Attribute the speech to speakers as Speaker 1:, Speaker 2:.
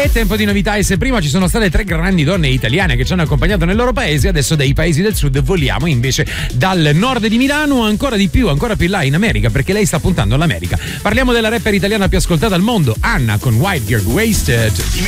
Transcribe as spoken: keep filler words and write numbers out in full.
Speaker 1: È tempo di novità e se prima ci sono state tre grandi donne italiane che ci hanno accompagnato nel loro paese, adesso dai paesi del sud voliamo invece dal nord di Milano, ancora di più, ancora più in là in America, perché lei sta puntando all'America. Parliamo della rapper italiana più ascoltata al mondo, Anna con White Girl Wasted.